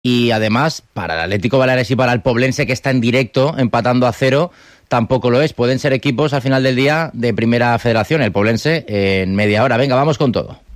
Y además, para el Atlético Baleares y para el Poblense, que está en directo, empatando a 0, tampoco lo es. Pueden ser equipos al final del día de primera federación, el Poblense en media hora. Venga, vamos con todo.